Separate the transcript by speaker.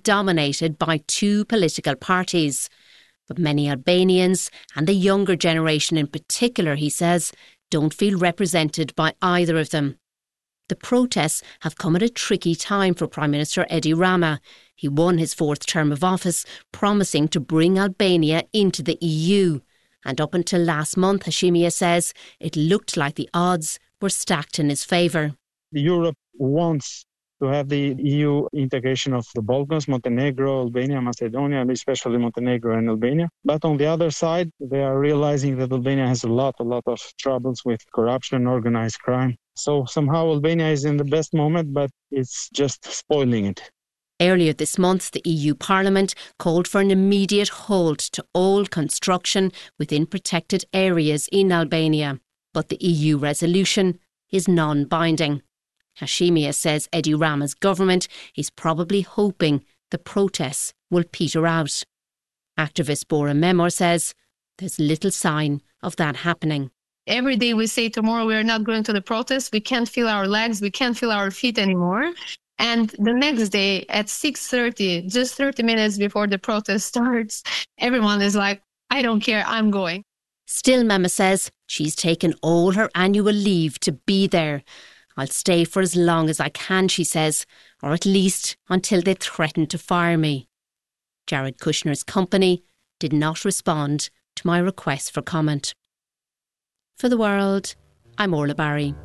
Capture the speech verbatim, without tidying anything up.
Speaker 1: dominated by two political parties. But many Albanians, and the younger generation in particular, he says, don't feel represented by either of them. The protests have come at a tricky time for Prime Minister Edi Rama. He won his fourth term of office, promising to bring Albania into the E U. And up until last month, Hashemia says, it looked like the odds were stacked in his favour.
Speaker 2: Europe wants to have the E U integration of the Balkans, Montenegro, Albania, Macedonia, and especially Montenegro and Albania. But on the other side, they are realizing that Albania has a lot, a lot of troubles with corruption and organised crime. So somehow Albania is in the best moment, but it's just spoiling it.
Speaker 1: Earlier this month, the E U Parliament called for an immediate halt to all construction within protected areas in Albania. But the E U resolution is non-binding. Hashemia says Edi Rama's government is probably hoping the protests will peter out. Activist Bora Memor says there's little sign of that happening.
Speaker 3: Every day we say tomorrow we are not going to the protest, we can't feel our legs, we can't feel our feet anymore. And the next day at six thirty, just thirty minutes before the protest starts, everyone is like, I don't care, I'm going.
Speaker 1: Still, Mema says she's taken all her annual leave to be there. I'll stay for as long as I can, she says, or at least until they threaten to fire me. Jared Kushner's company did not respond to my request for comment. For The World, I'm Orla Barry.